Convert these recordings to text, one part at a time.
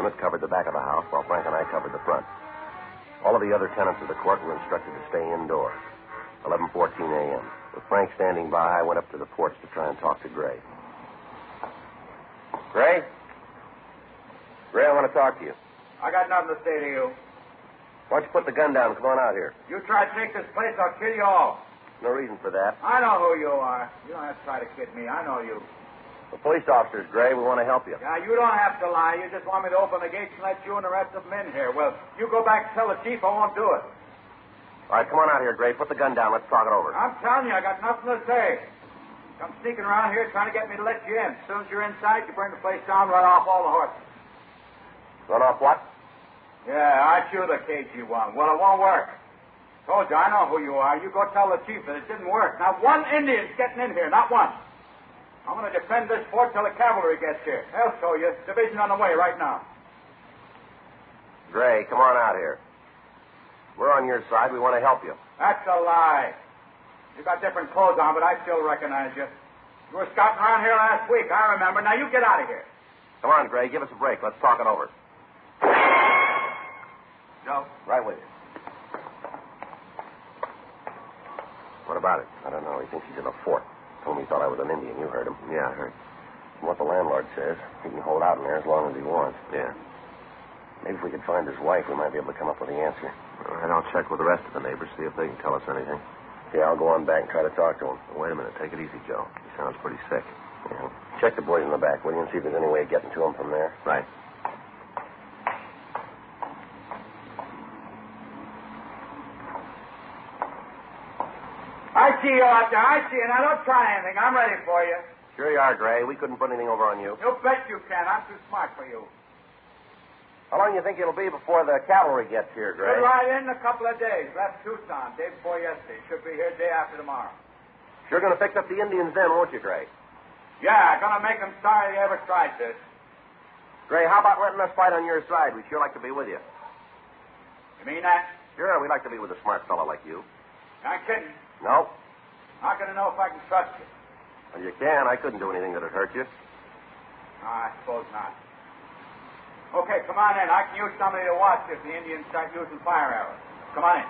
unit covered the back of the house, while Frank and I covered the front. All of the other tenants of the court were instructed to stay indoors. 11:14 a.m. With Frank standing by, I went up to the porch to try and talk to Gray. Gray? Gray, I want to talk to you. I got nothing to say to you. Why don't you put the gun down and come on out here? You try to take this place, I'll kill you all. No reason for that. I know who you are. You don't have to try to kid me. I know you. The police officers, Gray. We want to help you. Yeah, you don't have to lie. You just want me to open the gates and let you and the rest of them in here. Well, you go back and tell the chief I won't do it. All right, come on out here, Gray. Put the gun down. Let's talk it over. I'm telling you, I got nothing to say. Come sneaking around here trying to get me to let you in. As soon as you're inside, you burn the place down, run off all the horses. Run off what? Yeah, I shoot the KG-1. Well, it won't work. Told you, I know who you are. You go tell the chief that it didn't work. Not one Indian's getting in here, not one. I'm going to defend this fort till the cavalry gets here. They'll show you. Division on the way right now. Gray, come on out here. We're on your side. We want to help you. That's a lie. You got different clothes on, but I still recognize you. You were scouting around here last week, I remember. Now you get out of here. Come on, Gray. Give us a break. Let's talk it over. Joe? Right with you. What about it? I don't know. He thinks he's in a fort. Told me he thought I was an Indian. You heard him. Yeah, I heard. From what the landlord says, he can hold out in there as long as he wants. Yeah. Maybe if we could find his wife, we might be able to come up with the answer. All right, I'll check with the rest of the neighbors, see if they can tell us anything. Yeah, I'll go on back and try to talk to him. Wait a minute. Take it easy, Joe. He sounds pretty sick. Yeah. Check the boys in the back, will you, and see if there's any way of getting to him from there. Right. I see you out there. I see you. Now, don't try anything. I'm ready for you. Sure you are, Gray. We couldn't put anything over on you. You bet you can. I'm too smart for you. How long do you think it'll be before the cavalry gets here, Gray? We'll ride in a couple of days. Left Tucson day before yesterday. Should be here day after tomorrow. Sure going to fix up the Indians then, won't you, Gray? Yeah, gonna make them sorry they ever tried this. Gray, how about letting us fight on your side? We'd sure like to be with you. You mean that? Sure, we'd like to be with a smart fellow like you. Not kidding. No? How can I know if I can trust you? Well, you can. I couldn't do anything that'd hurt you. No, I suppose not. Okay, come on in. I can use somebody to watch if the Indians start using fire arrows. Come on in.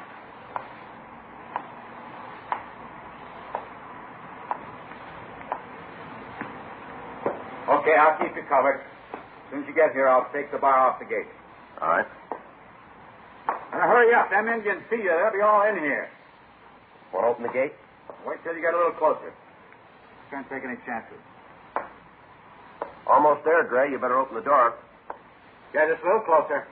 Okay, I'll keep you covered. As soon as you get here, I'll take the bar off the gate. All right. Now, hurry up. Them Indians see you. They'll be all in here. Want to open the gate? Wait till you get a little closer. Can't take any chances. Almost there, Gray. You better open the door. Yeah, just a little closer.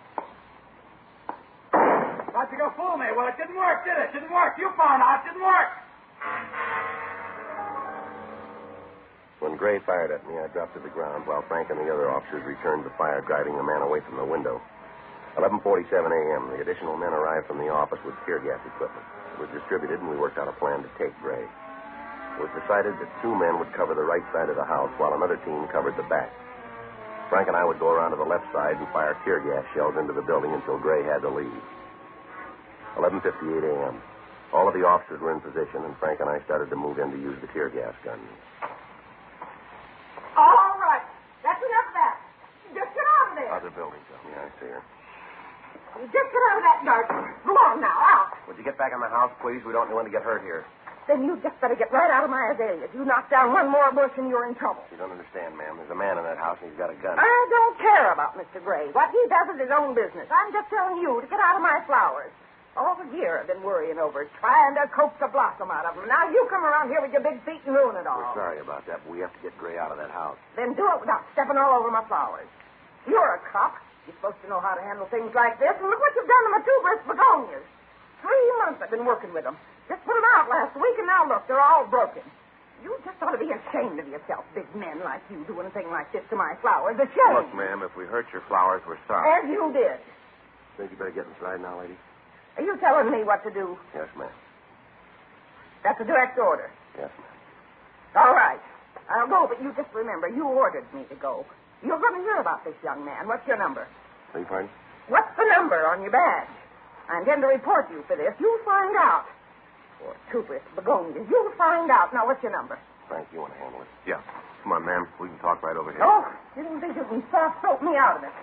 Thought you gonna fool me. Well, it didn't work, did it? Didn't work. You found out. It didn't work. When Gray fired at me, I dropped to the ground while Frank and the other officers returned the fire, driving the man away from the window. 11:47 a.m., the additional men arrived from the office with tear gas equipment. It was distributed, and we worked out a plan to take Gray. It was decided that 2 men would cover the right side of the house while another team covered the back. Frank and I would go around to the left side and fire tear gas shells into the building until Gray had to leave. 11:58 a.m. All of the officers were in position, and Frank and I started to move in to use the tear gas gun. All right. That's enough of that. Just get out of there. Other building, Joe. Yeah, I see her. Just get out of that darkness. Go on now, out. Would you get back in the house, please? We don't want to get hurt here. Then you just better get right out of my azaleas. You knock down one more bush and you're in trouble. You don't understand, ma'am. There's a man in that house, and he's got a gun. I don't care about Mr. Gray. What he does is his own business. I'm just telling you to get out of my flowers. All the year I've been worrying over it, trying to coax a blossom out of them. Now you come around here with your big feet and ruin it all. We're sorry about that, but we have to get Gray out of that house. Then do it without stepping all over my flowers. You're a cop. You're supposed to know how to handle things like this. And look what you've done to my tuberous begonias. 3 months I've been working with them. Just put them out last week, and now look, they're all broken. You just ought to be ashamed of yourself, big men like you doing a thing like this to my flowers. Ashamed. Look, ma'am, if we hurt your flowers, we're sorry. As you did. Think you better get inside now, lady? Are you telling me what to do? Yes, ma'am. That's a direct order. Yes, ma'am. All right. I'll go, but you just remember, you ordered me to go. You're going to hear about this young man. What's your number? Beg your pardon? What's the number on your badge? I intend to report you for this. You'll find out. Poor tuberous begonias. You'll find out. Now, what's your number? Frank, you want to handle it? Yeah. Come on, ma'am. We can talk right over here. Oh, you don't think you can soft soap me out of it.